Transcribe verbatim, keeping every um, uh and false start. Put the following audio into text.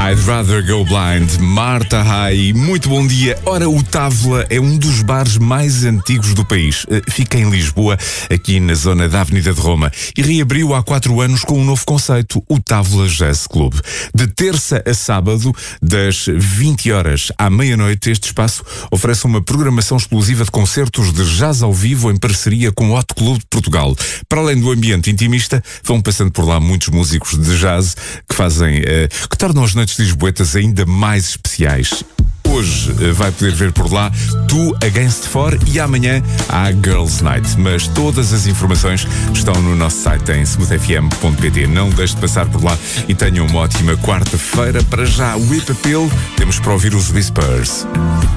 I'd Rather Go Blind, Marta High, muito bom dia. Ora, o Távola é um dos bares mais antigos do país. Fica em Lisboa, aqui na zona da Avenida de Roma, e reabriu há quatro anos com um novo conceito, o Távola Jazz Club. De terça a sábado, das vinte horas à meia-noite, este espaço oferece uma programação exclusiva de concertos de jazz ao vivo em parceria com o Hot Club de Portugal. Para além do ambiente intimista, vão passando por lá muitos músicos de jazz que fazem, uh, que tornam as noites lisboetas ainda mais especiais. Hoje uh, vai poder ver por lá Two Against Four e amanhã há Girls Night. Mas todas as informações estão no nosso site em smooth f m ponto p t. Não deixe de passar por lá e tenham uma ótima quarta-feira. Para já, Whip Appeal, temos para ouvir os Whispers.